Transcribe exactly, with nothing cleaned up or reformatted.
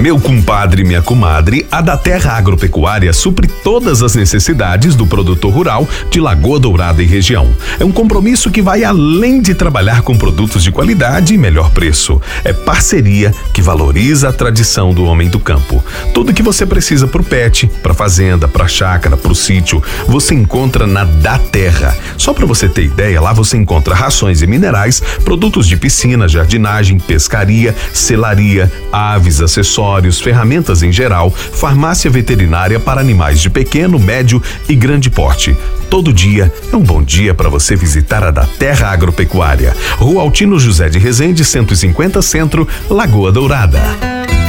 Meu compadre e minha comadre, a Da Terra Agropecuária supre todas as necessidades do produtor rural de Lagoa Dourada e região. É um compromisso que vai além de trabalhar com produtos de qualidade e melhor preço. É parceria que valoriza a tradição do homem do campo. Tudo que você precisa pro pet, pra fazenda, pra chácara, pro sítio, você encontra na Da Terra. Só para você ter ideia, lá você encontra rações e minerais, produtos de piscina, jardinagem, pescaria, selaria, aves, acessórios, ferramentas em geral, farmácia veterinária para animais de pequeno, médio e grande porte. Todo dia é um bom dia para você visitar a Da Terra Agropecuária. Rua Altino José de Rezende, cento e cinquenta Centro, Lagoa Dourada.